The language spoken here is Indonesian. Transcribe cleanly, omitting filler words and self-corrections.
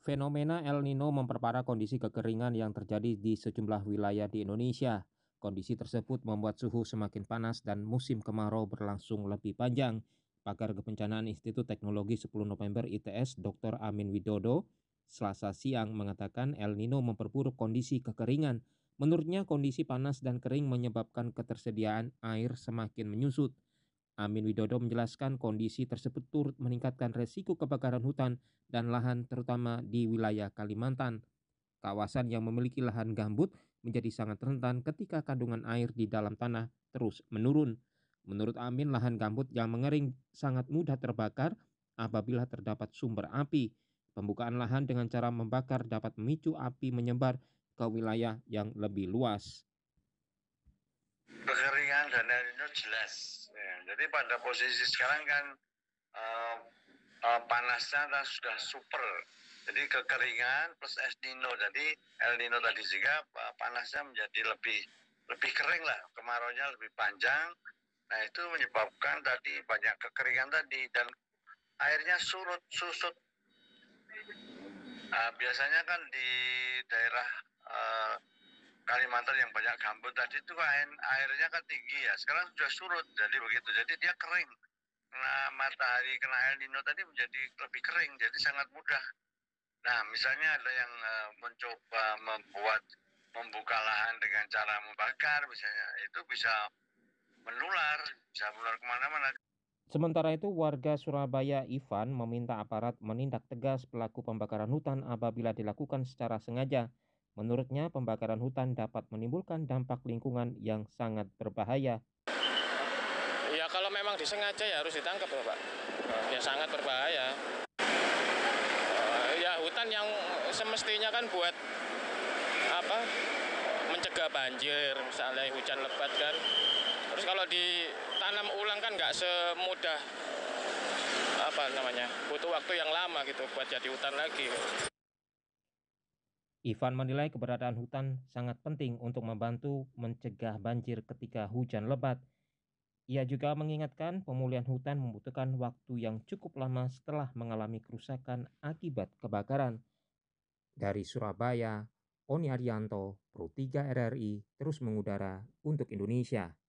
Fenomena El Nino memperparah kondisi kekeringan yang terjadi di sejumlah wilayah di Indonesia. Kondisi tersebut membuat suhu semakin panas dan musim kemarau berlangsung lebih panjang. Pakar Kebencanaan Institut Teknologi 10 November ITS Dr. Amin Widodo Selasa siang mengatakan El Nino memperburuk kondisi kekeringan. Menurutnya kondisi panas dan kering menyebabkan ketersediaan air semakin menyusut. Amin Widodo menjelaskan kondisi tersebut turut meningkatkan resiko kebakaran hutan dan lahan terutama di wilayah Kalimantan. Kawasan yang memiliki lahan gambut menjadi sangat rentan ketika kandungan air di dalam tanah terus menurun. Menurut Amin, lahan gambut yang mengering sangat mudah terbakar apabila terdapat sumber api. Pembukaan lahan dengan cara membakar dapat memicu api menyebar ke wilayah yang lebih luas. Kekeringan dan El Nino jelas. Ya, jadi pada posisi sekarang kan panasnya sudah super. Jadi kekeringan plus El Nino. Jadi El Nino tadi juga panasnya menjadi lebih kering lah, kemaraunya lebih panjang. Nah itu menyebabkan tadi banyak kekeringan tadi dan airnya susut. Biasanya kan di daerah Kalimantan yang banyak gambut tadi itu airnya kan tinggi ya, sekarang sudah surut, jadi begitu, jadi dia kering. Kena matahari, kena El Nino tadi menjadi lebih kering, jadi sangat mudah. Nah, misalnya ada yang mencoba membuka lahan dengan cara membakar, misalnya, itu bisa menular kemana-mana. Sementara itu, warga Surabaya Ivan meminta aparat menindak tegas pelaku pembakaran hutan apabila dilakukan secara sengaja. Menurutnya, pembakaran hutan dapat menimbulkan dampak lingkungan yang sangat berbahaya. Ya kalau memang disengaja ya harus ditangkap ya Pak. Ya sangat berbahaya. Ya hutan yang semestinya kan buat apa? Mencegah banjir, misalnya hujan lebat kan. Terus kalau ditanam ulang kan nggak semudah butuh waktu yang lama gitu buat jadi hutan lagi. Ivan menilai keberadaan hutan sangat penting untuk membantu mencegah banjir ketika hujan lebat. Ia juga mengingatkan pemulihan hutan membutuhkan waktu yang cukup lama setelah mengalami kerusakan akibat kebakaran. Dari Surabaya, Oni Arianto, Pro 3 RRI, terus mengudara untuk Indonesia.